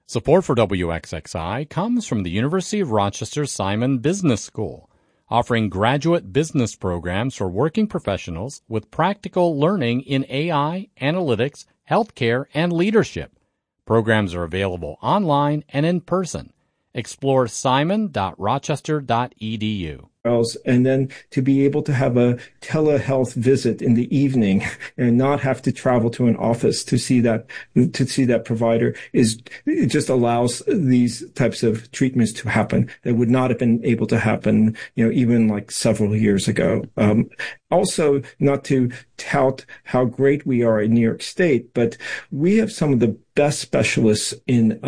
Support for WXXI comes from the University of Rochester Simon Business School, offering graduate business programs for working professionals with practical learning in AI, analytics, healthcare, and leadership. Programs are available online and in person. Explore simon.rochester.edu. And then to be able to have a telehealth visit in the evening and not have to travel to an office to see that provider it just allows these types of treatments to happen that would not have been able to happen, even like several years ago. Also, not to tout how great we are in New York State, but we have some of the best specialists in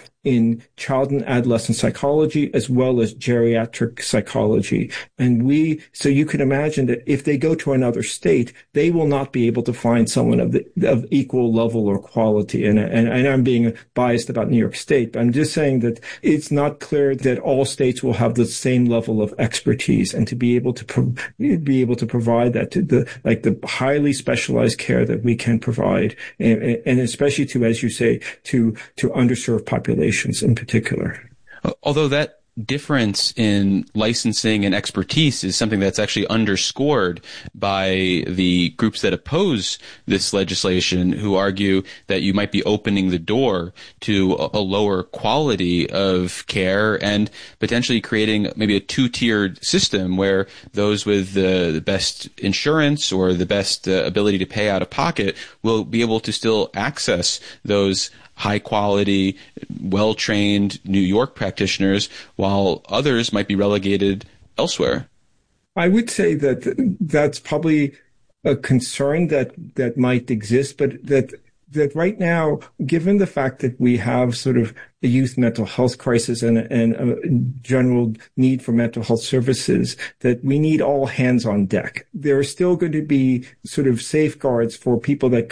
child and adolescent psychology as well as geriatric psychology. And so you can imagine that if they go to another state, they will not be able to find someone of equal level or quality. And I'm being biased about New York State, but I'm just saying that it's not clear that all states will have the same level of expertise, and to be able to provide that to the highly specialized care that we can provide, and especially to, as you say, to underserved populations in particular. Although that difference in licensing and expertise is something that's actually underscored by the groups that oppose this legislation, who argue that you might be opening the door to a lower quality of care and potentially creating maybe a two-tiered system where those with the best insurance or the best ability to pay out of pocket will be able to still access those high-quality, well-trained New York practitioners, while others might be relegated elsewhere. I would say that that's probably a concern that might exist, but that right now, given the fact that we have sort of a youth mental health crisis and a general need for mental health services, that we need all hands on deck. There are still going to be sort of safeguards for people that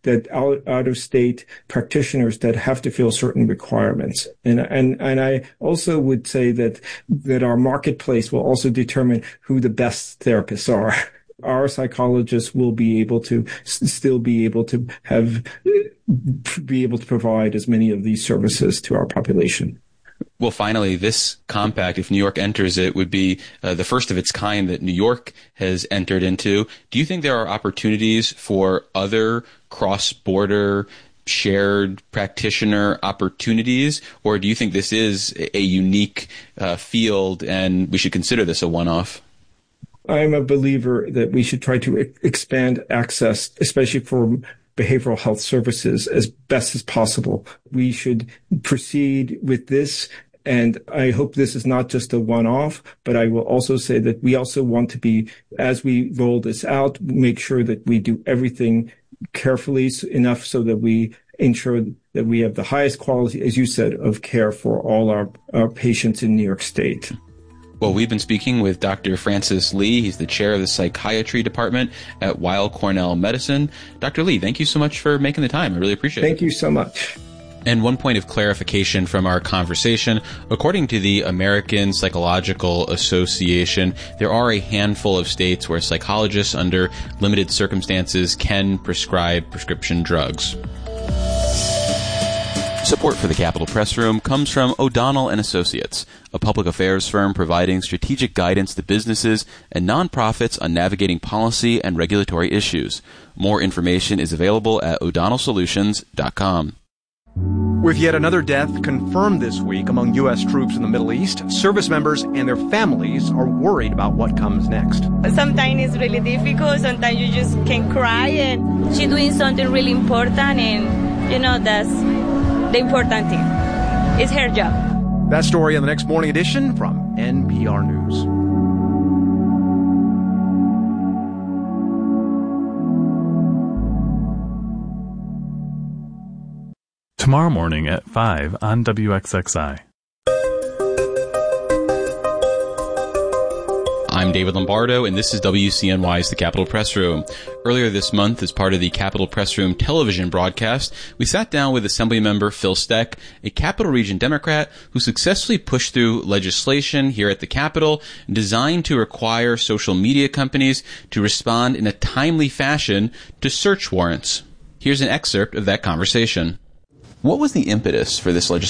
out of state practitioners that have to fill certain requirements. And I also would say that our marketplace will also determine who the best therapists are. Our psychologists will be able to provide as many of these services to our population. Well, finally, this compact, if New York enters it, would be the first of its kind that New York has entered into. Do you think there are opportunities for other cross-border shared practitioner opportunities, or do you think this is a unique field and we should consider this a one-off? I'm a believer that we should try to expand access, especially for behavioral health services, as best as possible. We should proceed with this, and I hope this is not just a one-off, but I will also say that we also want to be, as we roll this out, make sure that we do everything carefully enough so that we ensure that we have the highest quality, as you said, of care for all our patients in New York State. Well, we've been speaking with Dr. Francis Lee. He's the chair of the psychiatry department at Weill Cornell Medicine. Dr. Lee, thank you so much for making the time. I really appreciate it. Thank you so much. And one point of clarification from our conversation, according to the American Psychological Association, there are a handful of states where psychologists under limited circumstances can prescribe prescription drugs. Support for the Capitol Press Room comes from O'Donnell & Associates, a public affairs firm providing strategic guidance to businesses and nonprofits on navigating policy and regulatory issues. More information is available at o'donnellsolutions.com. With yet another death confirmed this week among U.S. troops in the Middle East, service members and their families are worried about what comes next. Sometimes it's really difficult. Sometimes you just can cry, and she's doing something really important, and, that's the important thing. It's her job. That story in the next morning edition from NPR News. Tomorrow morning at 5 on WXXI. I'm David Lombardo, and this is WCNY's The Capitol Press Room. Earlier this month, as part of the Capitol Press Room television broadcast, we sat down with Assemblymember Phil Steck, a Capital Region Democrat who successfully pushed through legislation here at the Capitol designed to require social media companies to respond in a timely fashion to search warrants. Here's an excerpt of that conversation. What was the impetus for this legislation?